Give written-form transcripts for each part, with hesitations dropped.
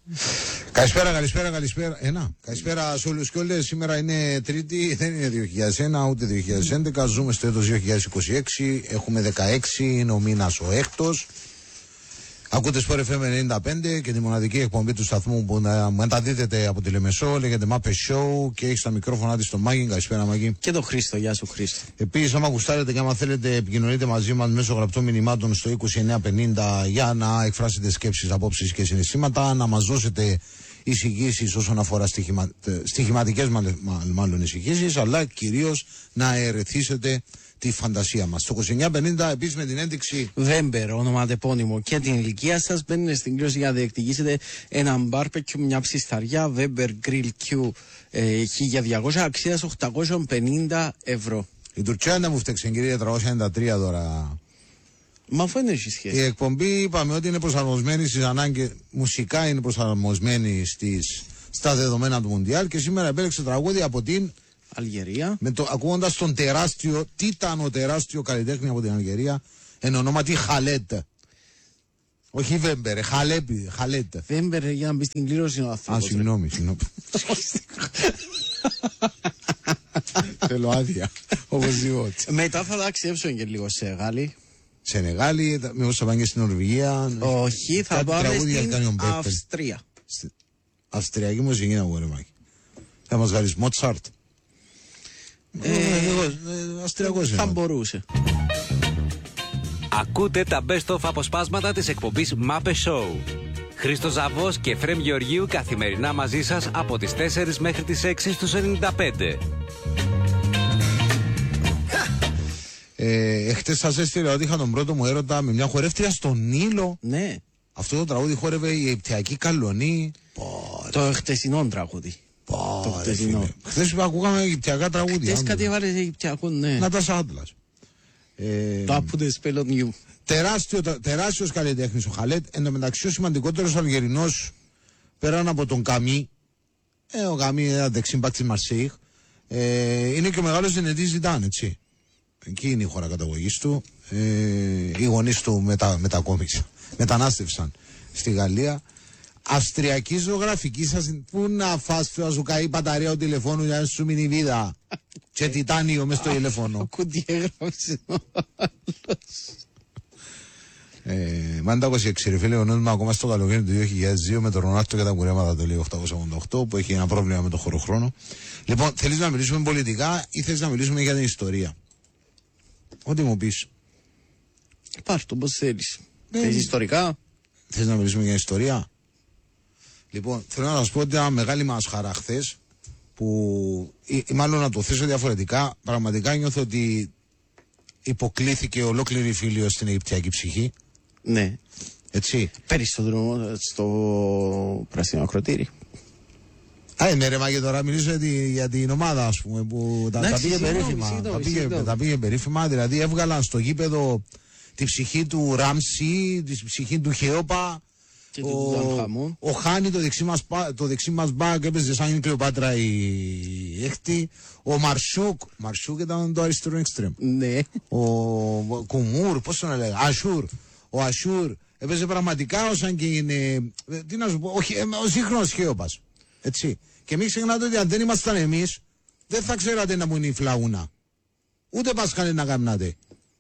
Καλησπέρα. Καλησπέρα σε όλους και όλες. Σήμερα είναι Τρίτη, δεν είναι 2001 ούτε 2011. Ζούμε στο έτος 2026. Έχουμε 16, είναι ο μήνας ο έκτος. Ακούτε Sport FM 95 και τη μοναδική εκπομπή του σταθμού που μεταδίδεται από τη Λεμεσό. Λέγεται Μάπε Show και έχει στα μικρόφωνα της τον Μάγη. Καλησπέρα, Μάγη. Και τον Χρήστο. Γεια σου, Χρήστο. Επίσης, άμα γουστάρετε και άμα θέλετε, επικοινωνείτε μαζί μας μέσω γραπτών μηνυμάτων στο 29950 για να εκφράσετε σκέψεις, απόψεις και συναισθήματα, να μας δώσετε εισηγήσεις όσον αφορά στοιχηματικές μάλλον εισηγήσεις, αλλά κυρίως να ερεθίσετε τη φαντασία μας. Το 2950 επίσης με την ένδειξη Βέμπερ, ονοματεπώνυμο και την ηλικία σας, μπαίνετε στην κλήρωση για να διεκδικήσετε ένα μπάρπεκιου, μια ψισταριά Weber Grill Q 1200 αξίας 850 ευρώ. Η Τουρκία δεν μου φταίξε, κυρία 393 τώρα. Μα αφού είναι η σχέση. Η εκπομπή είπαμε ότι είναι προσαρμοσμένη στις ανάγκες, μουσικά είναι προσαρμοσμένη στα δεδομένα του Μουντιάλ και σήμερα επέλεξε τραγούδι από την Αλγερία. Ακούγοντας τον τεράστιο, τεράστιο καλλιτέχνη από την Αλγερία, εν ονόματι Χαλέτ. Όχι Βέμπερ, Χαλέτ. Βέμπερ για να μπει στην κλήρωση ο άνθρωπος. Α, συγγνώμη. Θέλω άδεια, οπωσδήποτε. Μετά θα ταξιδέψω και λίγο σε Γάλλη. Σενεγάλη, μήπως θα πάνε και στην Νορβηγία. Όχι, θα πάμε στην Αυστρία. Αυστριακή μουσική να βγω, ρε Μάκη. Θα μας βγάλεις Μότσαρτ. Αυστριακός είναι. Θα μπορούσε. Ακούτε τα best of αποσπάσματα της εκπομπής Μάπε Show. Χρήστος Ζαβός και Φρέμ Γεωργίου καθημερινά μαζί σας από τις 4 μέχρι τις 6 στους 95. Εχθές σας έστειλα ότι είχα τον πρώτο μου έρωτα με μια χορεύτρια στον Νείλο. Ναι. Αυτό το τραγούδι χόρευε η Αιγυπτιακή Καλονή. Το χτεσινό τραγούδι. Το χτεσινό. Χθες ακούγαμε Αιγυπτιακά τραγούδια. Χθες κάτι έβαλες Αιγυπτιακό, ναι. Να τα σάντλας. Το άπουδε σπελονιού. Τεράστιος καλλιτέχνης ο Χαλέτ. Εν τω μεταξύ ο σημαντικότερος Αλγερινός πέραν από τον Καμί. Ο Καμί ένα δεξιμπακ της Μαρσέιχ. Είναι και ο μεγάλος Ζινεντίν Ζιντάν, έτσι. Εκεί είναι η χώρα καταγωγής του. Οι γονείς του μετανάστευσαν στη Γαλλία. Αυστριακή ζωγραφική σας. Πού να φας να σου καεί μπαταρία του τηλεφώνου για να σου μείνει βίδα και τιτάνιο μες στο τηλέφωνο. Κουτί έγραψε ο άλλος. Μάντα 26 ρε φίλε, ο νους μου ακόμα στο καλοκαίρι του 2002 με τον Ρονάλτο και τα κουρέματα του 888 που έχει ένα πρόβλημα με το χωροχρόνο. Λοιπόν, θέλεις να μιλήσουμε πολιτικά ή θέλεις να μιλήσουμε για την ιστορία? Ό,τι μου πεις. Πάρ' το πως θέλεις. Θες ιστορικά? Θες να μιλήσουμε για ιστορία? Λοιπόν, θέλω να σας πω ότι ήταν μεγάλη μας χαρά χθες που, ή μάλλον να το θέσω διαφορετικά, πραγματικά νιώθω ότι υποκλήθηκε ολόκληρη η φίλιο στην Αιγυπτιακή ψυχή. Ναι. Έτσι. Περισσότερο στο πράσινο ακροτήρι. Ναι ρε Μάγκε, τώρα μιλήσω για την ομάδα, ας πούμε, που τα πήγε περίφημα. Τα πήγε περίφημα, δηλαδή έβγαλαν στο γήπεδο τη ψυχή του Ράμση, τη ψυχή του Χεόπα. Ο Χάνι το δεξί μας μπακ έπαιζε σαν η Κλεοπάτρα η έκτη. Ο Μαρσούκ ήταν το αριστερό εξτρέμ. Ναι. Ο Κουμούρ, πώς τον έλεγα, ο Ασούρ έπαιζε πραγματικά όσαν και είναι, τι να σου πω, ο σύγχρονος Χεόπας. Έτσι. Και μην ξεχνάτε ότι αν δεν ήμασταν εμείς, δεν θα ξέρατε να μου είναι η φλαούνα. Ούτε Πάσχαλε να γαμνάτε.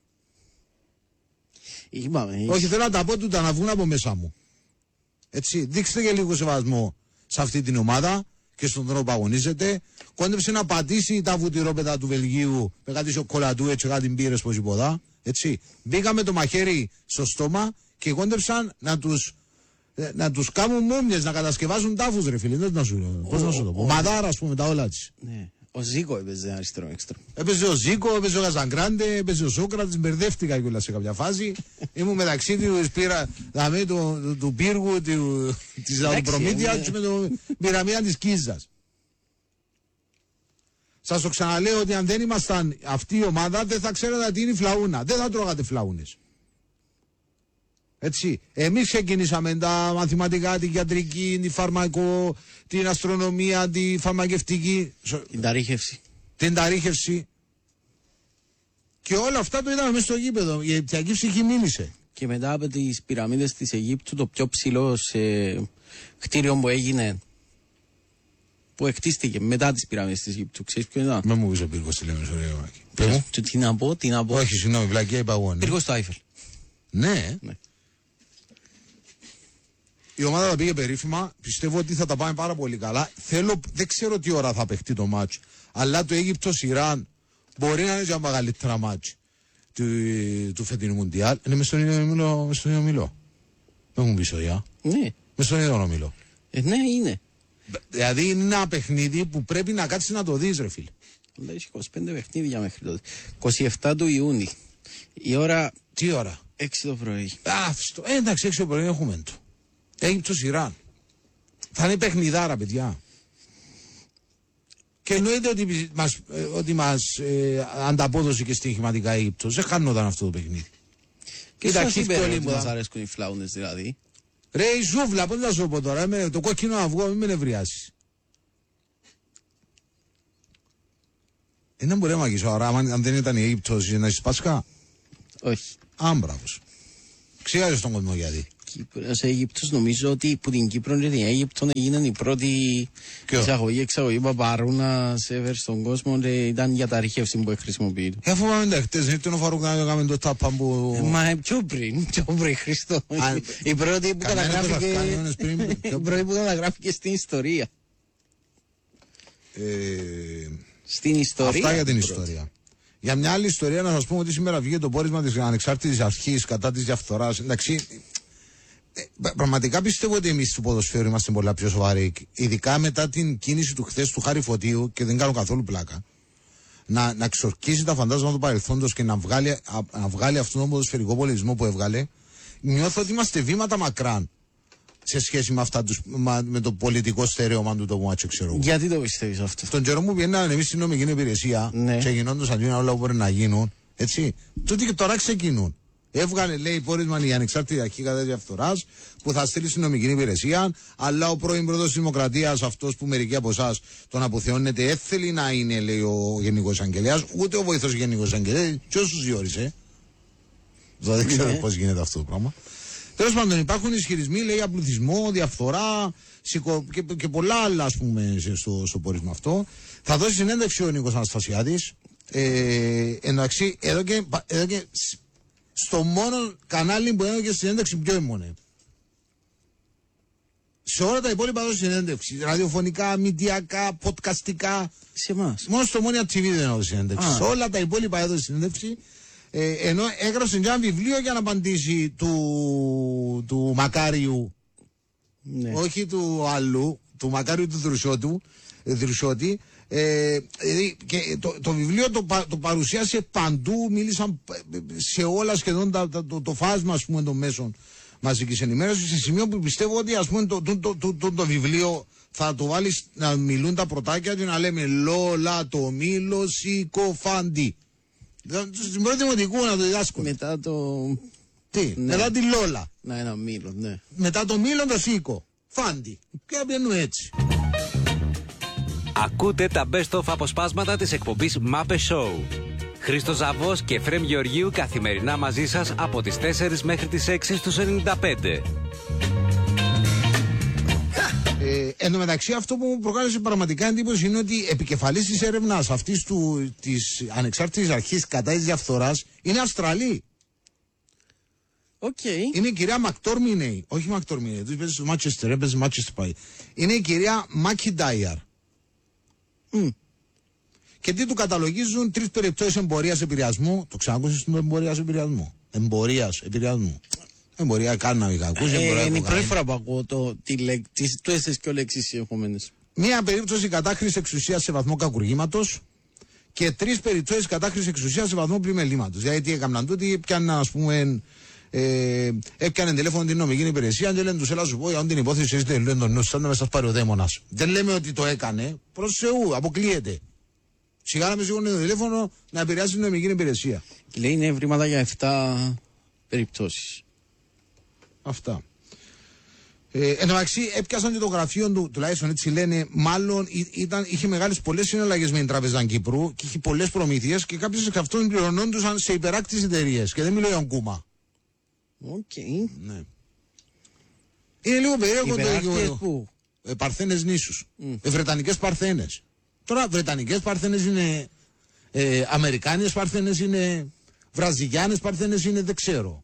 Όχι, θέλω να τα πω τούτα να βγουν από μέσα μου. Έτσι, δείξτε και λίγο σεβασμό σε αυτή την ομάδα και στον τρόπο που αγωνίζεται. Κόντεψε να πατήσει τα βουτυρόπεδα του Βελγίου με κάτι σοκολατού, έτσι, κάτι μπύρες πως υποδά. Έτσι, μπήκαμε το μαχαίρι στο στόμα και κόντεψαν να τους κάνουν μούμιες, να κατασκευάζουν τάφους ρε φίλε. Πώς να σου το πω. Μαδάρα, ας πούμε, τα όλα της. Ναι. Ο Ζίκο έπαιζε αριστερό έξτρα. Έπαιζε ο Ζίκο, έπαιζε ο Καζαγκράντε, έπαιζε ο Σόκρατης, μπερδεύτηκα κιόλας σε κάποια φάση. Ήμουν μεταξύ του πύργου, της Προμήθειας και με το πυραμίδα της Κίζας. Σας το ξαναλέω ότι αν δεν ήμασταν αυτή η ομάδα δεν θα ξέρατε τι είναι η φλαούνα. Δεν θα τρώγατε φλαούνες. Έτσι. Εμείς ξεκινήσαμε τα μαθηματικά, την ιατρική, τη φαρμακο, την αστρονομία, τη φαρμακευτική. Την ταρίχευση. Και όλα αυτά το είδαμε μέσα στο γήπεδο. Η Αιγυπτιακή ψυχή μίλησε. Και μετά από τις πυραμίδες της Αιγύπτου, το πιο ψηλό κτίριο που έγινε, που εκτίστηκε μετά τις πυραμίδες της Αιγύπτου, ξέρεις ποιο είναι? Με μου πεις ο πύργος στη Λεμεσό. Τι να πω. Όχι, συγγνώμη, βλακία είπα εγώ. Πύργος του Άιφελ. Ναι. Η ομάδα τα πήγε περίφημα. Πιστεύω ότι θα τα πάμε πάρα πολύ καλά. Δεν ξέρω τι ώρα θα παιχτεί το μάτς. Αλλά το Αίγυπτος-Ιράν μπορεί να είναι για μεγαλύτερα μάτς του φετινού Μουντιάλ. Είναι μες στον ομιλό. Δεν μου πεις οδιά. Ναι. Μες στον ίδιο ομιλό. Ναι, είναι. Δηλαδή είναι ένα παιχνίδι που πρέπει να κάτσεις να το δεις, ρε φίλε. Έχει 25 παιχνίδια μέχρι τότε. 27 του Ιούνιου. Η ώρα. Τι ώρα? 6 το πρωί. Εντάξει, 6 το πρωί έχουμε το. Αίγυπτος Ιράν. Θα είναι παιχνιδάρα, παιδιά. Και εννοείται ότι μας ανταπόδοσε και στοιχηματικά η Αίγυπτος. Δεν χάνονταν αυτό το παιχνίδι. Και σας είπε ότι μας αρέσκουν οι φλάουνες δηλαδή. Ρε η ζούβλα, πώς θα σου πω τώρα, το κόκκινο αυγό, μην με νευριάσεις. Δεν μπορεί να μαγίσω, άρα αν δεν ήταν η Αίγυπτος να είσαι Πάσχα. Όχι. Άμπραβος. Ξηγάζεις τον κόσμο γιατί. Κύπρος, Αίγυπτος, νομίζω ότι που την Κύπρο και την Αίγυπτο έγιναν η πρώτη εισαγωγή παπαρούνα σε στον κόσμο και ήταν για τα αρχαίωση που χρησιμοποιείται. Αφού πάμε τα χτες, ήρθε ο Φαρούκ να κάνουμε το τάπα που... Μα πιο πριν, Χριστό. Η πρώτη που καταγράφηκε στην ιστορία. Στην ιστορία. Αυτά για την ιστορία. Για μια άλλη ιστορία να σας πούμε ότι σήμερα βγήκε το πόρισμα της ανεξάρτητης αρχής κατά της διαφθοράς. Εντάξει, πραγματικά πιστεύω ότι εμείς του ποδοσφαίρου είμαστε πολλά πιο σοβαροί. Ειδικά μετά την κίνηση του χθες του Χάρη Φωτίου, και δεν κάνω καθόλου πλάκα, να ξορκίσει τα φαντάσματα του παρελθόντος και να βγάλει αυτόν τον ποδοσφαιρικό πολιτισμό που έβγαλε. Νιώθω ότι είμαστε βήματα μακράν σε σχέση με, με το πολιτικό στερέωμα του το μάτσο, ξέρω εγώ. Γιατί το πιστεύεις αυτό? Στον καιρό που βγαίνανε εμείς στην νομική υπηρεσία, ναι, και γινόντουσαν όλα που μπορεί να γίνουν, έτσι, τούτοι και τώρα ξεκινούν. Έβγαλε, λέει, πόρισμα η ανεξάρτητη αρχή κατά της διαφθοράς που θα στείλει στην νομική υπηρεσία, αλλά ο πρώην πρόεδρος της Δημοκρατίας, αυτός που μερικοί από εσάς τον αποθεώνετε, έθελε να είναι, λέει, ο Γενικός Εισαγγελέας, ούτε ο βοηθός Γενικός Εισαγγελέας, και όσους διόρισε. Δεν ξέρω πώς γίνεται αυτό το πράγμα. Τέλος πάντων, υπάρχουν ισχυρισμοί, λέει, για πληθυσμό, διαφθορά και πολλά άλλα, ας πούμε, στο πόρισμα αυτό. Θα δώσει συνέντευξη ο Νίκος Αναστασιάδης. Εντάξει, εδώ και στο μόνο κανάλι που έδωσε συνέντευξη, ποιο ήμουν. Σε όλα τα υπόλοιπα έδωσε συνέντευξη. Ραδιοφωνικά, μηντιακά, podcastικά. Σε εμάς. Μόνο στο Μόνια TV δεν έδωσε συνέντευξη. Σε όλα τα υπόλοιπα έδωσε συνέντευξη. Ενώ έγραψε ένα βιβλίο για να απαντήσει του Μακάριου, ναι, όχι του άλλου, του Μακάριου του Δρουσιώτη. Και το βιβλίο το παρουσίασε παντού, μίλησαν σε όλα σχεδόν το φάσμα, ας πούμε, των μέσων μαζικής ενημέρωσης, σε σημείο που πιστεύω ότι, ας πούμε, το βιβλίο θα το βάλεις να μιλούν τα πρωτάκια και να λέμε Λόλα το μήλο σικοφάντι. Στην πρώτη δημοτικού να το διδάσκουν. Μετά το... Τι, ναι, μετά τη Λόλα. Να, ένα μήλο, ναι. Μετά το μήλο το σίκο. Φάντι. Και να έτσι. Ακούτε τα best of αποσπάσματα της εκπομπής Μάπε Show. Χρήστος Ζαβός και Εφραίμ Γεωργίου καθημερινά μαζί σας από τις 4 μέχρι τις 6 στους 95. Εν τω μεταξύ, αυτό που μου προκάλεσε πραγματικά εντύπωση είναι ότι επικεφαλής της έρευνας αυτής της ανεξάρτητης αρχής κατά της διαφθοράς είναι Αυστραλή. Okay. Είναι η κυρία Μακτόρμινεϊ. Όχι Μακτόρμινεϊ, τους παίζει στο Μάτσεστερ, έπαιζε Μάτσεστερ πάει. Είναι η κυρία Μακιντάιαρ. Και τι του καταλογίζουν? 3 περιπτώσεις εμπορίας επηρεασμού. Το ξανακούσεις τον εμπορίας επηρεασμού? Εμπορία κάναμε είχα ακούσει. Είναι η πρώτη φορά που ακούω τόσες και λέξεις συνεχόμενες. Μία περίπτωση κατάχρησης εξουσίας σε βαθμό κακουργήματος και 3 περιπτώσεις κατάχρησης εξουσίας σε βαθμό πλημελήματος. Δηλαδή τι έκαναν τούτοι, πιάνναν, ας πούμε, έπιανε τηλέφωνο την νομική υπηρεσία και λένε τους έλα σου πω για την υπόθεση είστε λένε τον νου σαν να με σας πάρει ο δαίμονας. Δεν λέμε ότι το έκανε, προς Θεού, αποκλείεται. Σιγά να με σηκώνει το τηλέφωνο να επηρεάσει την νομική υπηρεσία. Και λέει είναι ευρήματα για 7 περιπτώσεις. Αυτά. Εν τω μεταξύ έπιασαν και το γραφείο του, τουλάχιστον έτσι λένε, μάλλον είχε πολλές συναλλαγές με την Τράπεζα Κύπρου και είχε πολλές προμήθειες και κάποιες εξ αυτών πληρωνόντουσαν σε υπεράκτης εταιρείες. Και δεν μιλώ για Κούμα. Οκ. Ναι. Είναι λίγο περίεργο Υπεράρχες το που? Παρθένες νήσους. Βρετανικές Παρθένες. Τώρα Βρετανικές Παρθένες είναι, Αμερικάνιες Παρθένες είναι, Βραζιλιάνες Παρθένες είναι, δεν ξέρω.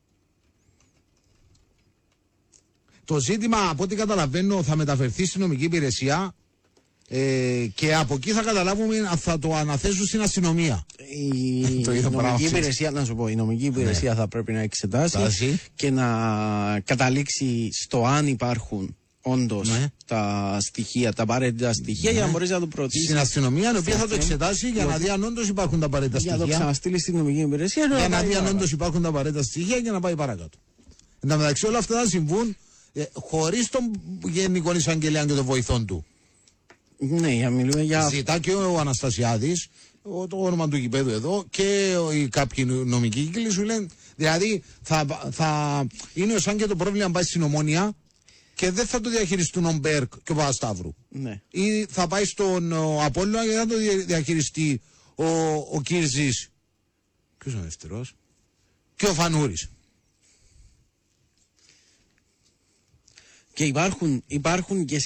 Το ζήτημα, από ό,τι καταλαβαίνω, θα μεταφερθεί στην νομική υπηρεσία και από εκεί θα καταλάβουμε αν θα το αναθέσουν στην αστυνομία. Η Το ίδιο πράγμα. νομική υπηρεσία, να σου πω, η νομική υπηρεσία θα πρέπει να εξετάσει και να καταλήξει στο αν υπάρχουν όντως τα στοιχεία, τα απαραίτητα στοιχεία για να μπορέσει να το προτείνει στην αστυνομία, η οποία θα το εξετάσει για να δει αν όντως υπάρχουν τα απαραίτητα για να στοιχεία. το ξαναστείλει στην νομική υπηρεσία Για να δει αν όντως υπάρχουν τα απαραίτητα στοιχεία για να πάει παρακάτω. Εν τω μεταξύ, όλα αυτά θα συμβούν χωρίς τον Γενικό Εισαγγελέα και τον βοηθόν του. Ναι, για μιλούμε για. Ζητά και ο Αναστασιάδης, το όνομα του γηπέδου εδώ, και οι κάποιοι νομικοί κύκλοι σου λένε. Δηλαδή θα είναι σαν και το πρόβλημα να πάει στην Ομόνια και δεν θα το διαχειριστούν ο Μπέρκ και ο Παπασταύρου. Ναι. Ή θα πάει στον Απόλλωνα και θα το διαχειριστεί ο Κύρζης. Ποιος είναι ο δεύτερος? Και ο Φανούρης. Και υπάρχουν και